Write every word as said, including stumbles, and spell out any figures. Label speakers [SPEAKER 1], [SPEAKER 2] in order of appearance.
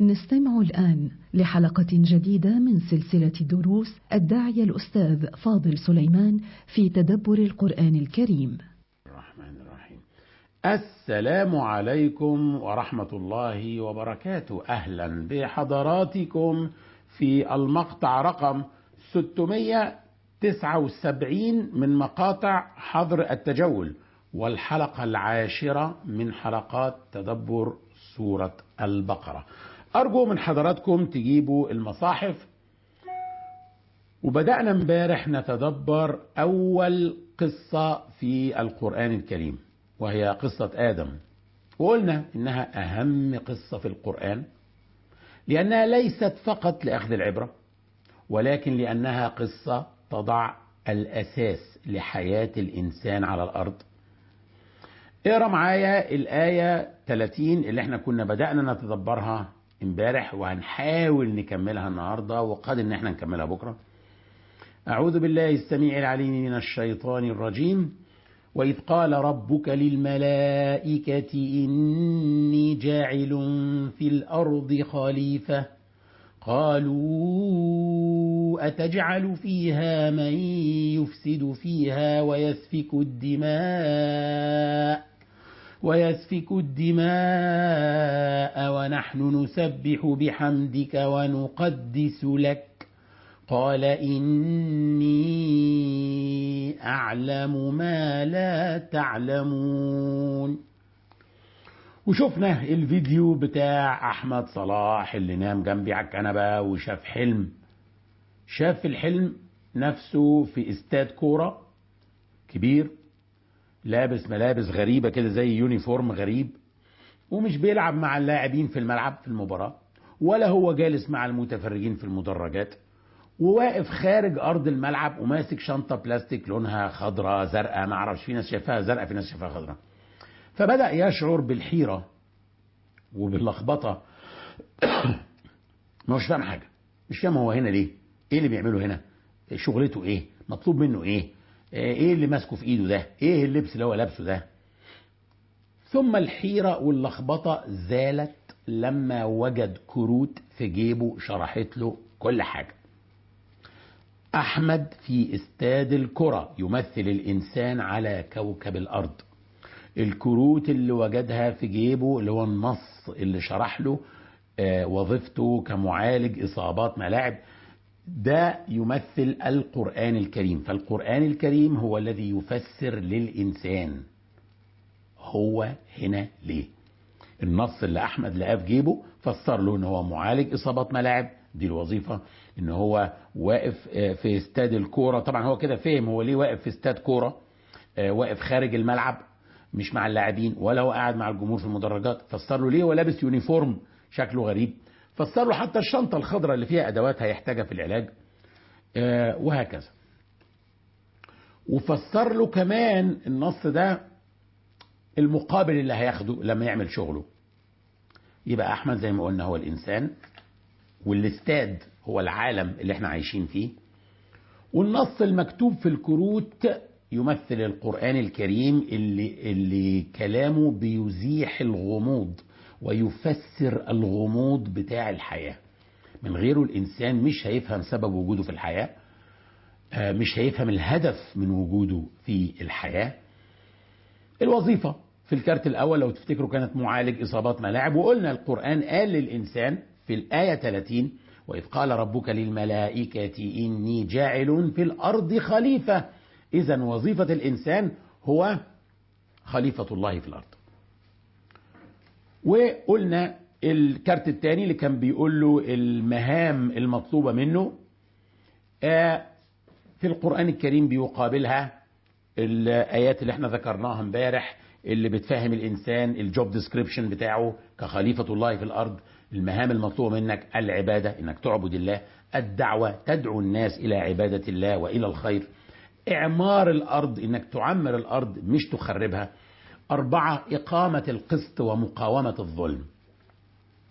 [SPEAKER 1] نستمع الآن لحلقة جديدة من سلسلة دروس الداعية الأستاذ فاضل سليمان في تدبر القرآن الكريم.
[SPEAKER 2] الرحمن الرحيم. السلام عليكم ورحمة الله وبركاته. أهلا بحضراتكم في المقطع رقم ستمائة وتسعة وسبعين من مقاطع حظر التجول، والحلقة العاشرة من حلقات تدبر سورة البقرة. أرجو من حضراتكم تجيبوا المصاحف. وبدأنا امبارح نتدبر أول قصة في القرآن الكريم، وهي قصة آدم، وقلنا إنها أهم قصة في القرآن، لأنها ليست فقط لأخذ العبرة، ولكن لأنها قصة تضع الأساس لحياة الإنسان على الأرض. اقرأ معايا الآية ثلاثين اللي احنا كنا بدأنا نتدبرها امبارح، وهنحاول نكملها النهاردة، وقد ان احنا نكملها بكرة. أعوذ بالله السميع العليم من الشيطان الرجيم. وإذ قال ربك للملائكة إني جاعل في الأرض خليفة قالوا أتجعل فيها من يفسد فيها ويسفك الدماء ويسفك الدماء ونحن نسبح بحمدك ونقدس لك قال إني أعلم ما لا تعلمون. وشفنا الفيديو بتاع أحمد صلاح اللي نام جنبي على الكنبة وشاف حلم. شاف في الحلم نفسه في استاد كورة كبير، لابس ملابس غريبة كده زي يونيفورم غريب، ومش بيلعب مع اللاعبين في الملعب في المباراة، ولا هو جالس مع المتفرجين في المدرجات، وواقف خارج أرض الملعب وماسك شنطة بلاستيك لونها خضراء زرقاء، ما اعرفش، في ناس شايفاها زرقاء في ناس شايفاها خضراء. فبدأ يشعر بالحيرة وباللخبطة. ما هوش فاهم حاجة، مش فاهم هو هنا ليه، ايه اللي بيعمله هنا، شغلته ايه، مطلوب منه ايه، ايه اللي ماسكه في ايده ده، ايه اللبس اللي هو لابسه ده. ثم الحيرة واللخبطة زالت لما وجد كروت في جيبه شرحت له كل حاجة. أحمد في استاد الكرة يمثل الإنسان على كوكب الأرض. الكروت اللي وجدها في جيبه اللي هو النص اللي شرح له آه وظيفته كمعالج إصابات ملاعب، ده يمثل القرآن الكريم. فالقرآن الكريم هو الذي يفسر للإنسان هو هنا ليه. النص اللي أحمد لقاه في جيبه فسر له إن هو معالج إصابات ملاعب، دي الوظيفة. إن هو واقف في استاد الكورة، طبعا هو كده فهم هو ليه واقف في استاد كورة، واقف خارج الملعب مش مع اللاعبين، ولا هو قاعد مع الجمهور في المدرجات. فسر له ليه هو لابس يونيفورم شكله غريب، فسر له حتى الشنطة الخضراء اللي فيها أدوات هيحتاجها في العلاج، وهكذا. وفسر له كمان النص ده المقابل اللي هياخده لما يعمل شغله. يبقى أحمد زي ما قلنا هو الإنسان، والاستاد هو العالم اللي احنا عايشين فيه، والنص المكتوب في الكروت يمثل القرآن الكريم اللي, اللي كلامه بيزيح الغموض ويفسر الغموض بتاع الحياة. من غيره الإنسان مش هيفهم سبب وجوده في الحياة، مش هيفهم الهدف من وجوده في الحياة. الوظيفة في الكارت الأول لو تفتكروا كانت معالج إصابات ملاعب، وقلنا القرآن قال للإنسان في الآية ثلاثين وإذ قال ربك للملائكة إني جاعل في الأرض خليفة. إذن وظيفة الإنسان هو خليفة الله في الأرض. وقلنا الكارت الثاني اللي كان بيقول له المهام المطلوبة منه في القرآن الكريم بيقابلها الآيات اللي احنا ذكرناها امبارح اللي بتفهم الإنسان الجوب ديسكريبشن بتاعه كخليفة الله في الأرض. المهام المطلوبة منك العبادة، إنك تعبد الله، الدعوة تدعو الناس إلى عبادة الله وإلى الخير، إعمار الأرض إنك تعمر الأرض مش تخربها، أربعة إقامة القسط ومقاومة الظلم.